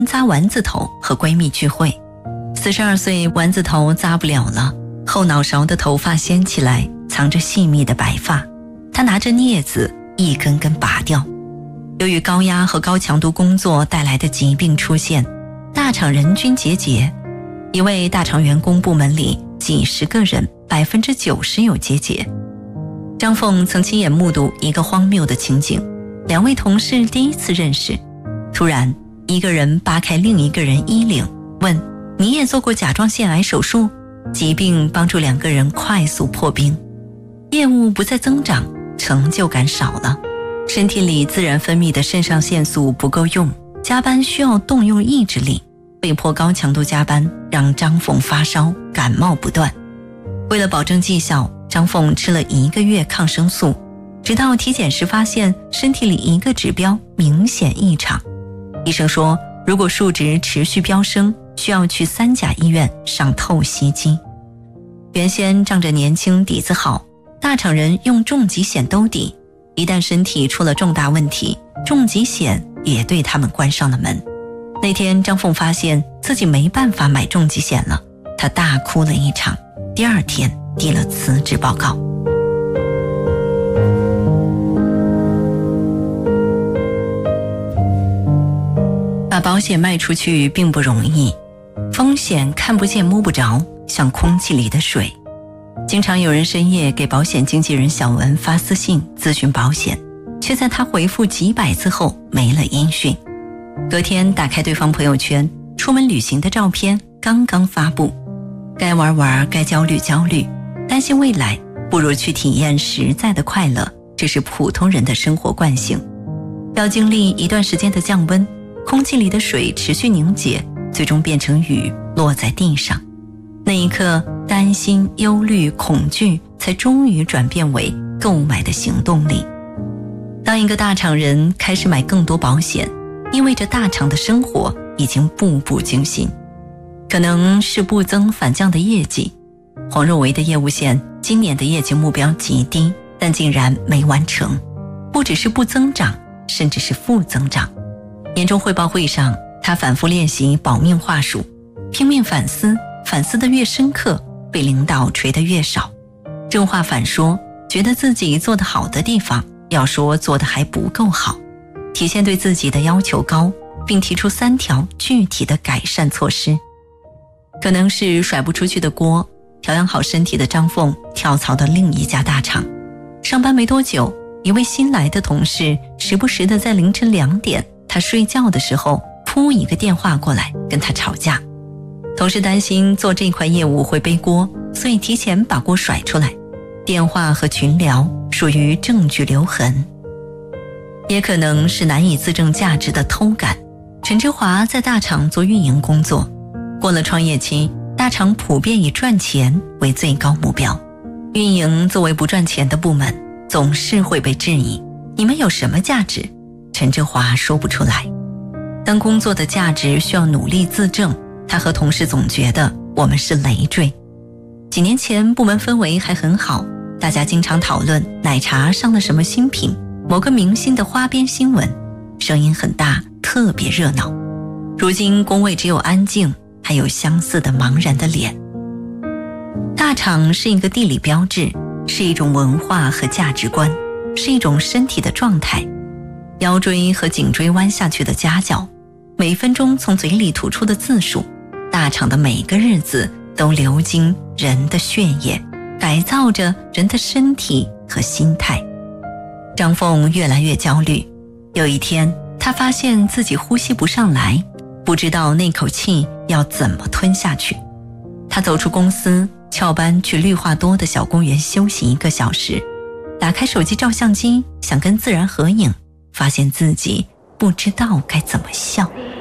扎丸子头和闺蜜聚会。42岁丸子头扎不了了，后脑勺的头发掀起来，藏着细密的白发，她拿着镊子一根根拔掉。由于高压和高强度工作带来的疾病出现，大厂人均结节。一位大厂员工部门里几十个人，90%有结节。张凤曾亲眼目睹一个荒谬的情景，两位同事第一次认识，突然一个人扒开另一个人衣领，问：你也做过甲状腺癌手术？疾病帮助两个人快速破冰，业务不再增长，成就感少了，身体里自然分泌的肾上腺素不够用，加班需要动用意志力，被迫高强度加班让张凤发烧感冒不断。为了保证绩效，张凤吃了1个月抗生素，直到体检时发现身体里一个指标明显异常。医生说，如果数值持续飙升，需要去3甲医院上透析机。原先仗着年轻底子好，大厂人用重疾险兜底，一旦身体出了重大问题，重疾险也对他们关上了门。那天张凤发现自己没办法买重疾险了，她大哭了一场，第2天递了辞职报告。把保险卖出去并不容易，风险看不见摸不着，像空气里的水。经常有人深夜给保险经纪人小文发私信咨询保险，却在他回复几百字后没了音讯。隔天打开对方朋友圈，出门旅行的照片刚刚发布，该玩玩，该焦虑焦虑，担心未来，不如去体验实在的快乐，这是普通人的生活惯性。要经历一段时间的降温，空气里的水持续凝结，最终变成雨落在地上。那一刻，担心、忧虑、恐惧才终于转变为购买的行动力。当一个大厂人开始买更多保险，意味着大厂的生活已经步步惊心。可能是不增反降的业绩，黄若维的业务线今年的业绩目标极低，但竟然没完成，不只是不增长，甚至是负增长。年终汇报会上，他反复练习保命话术，拼命反思，反思得越深刻，被领导锤得越少。正话反说，觉得自己做得好的地方，要说做得还不够好，体现对自己的要求高，并提出3条具体的改善措施。可能是甩不出去的锅，调养好身体的张凤跳槽到另一家大厂。上班没多久，一位新来的同事时不时地在凌晨2点他睡觉的时候扑一个电话过来跟他吵架。同事担心做这块业务会背锅，所以提前把锅甩出来。电话和群聊属于证据留痕。也可能是难以自证价值的偷感。陈志华在大厂做运营工作，过了创业期，大厂普遍以赚钱为最高目标。运营作为不赚钱的部门，总是会被质疑，你们有什么价值？陈志华说不出来。当工作的价值需要努力自证，他和同事总觉得我们是累赘。几年前部门氛围还很好，大家经常讨论奶茶上了什么新品，某个明星的花边新闻，声音很大，特别热闹。如今工位只有安静，还有相似的茫然的脸。大厂是一个地理标志，是一种文化和价值观，是一种身体的状态。腰椎和颈椎弯下去的夹角，每分钟从嘴里吐出的字数，大厂的每个日子都流经人的血液，改造着人的身体和心态。张凤越来越焦虑，有一天她发现自己呼吸不上来，不知道那口气要怎么吞下去。她走出公司，翘班去绿化多的小公园休息1个小时，打开手机照相机，想跟自然合影，发现自己不知道该怎么笑。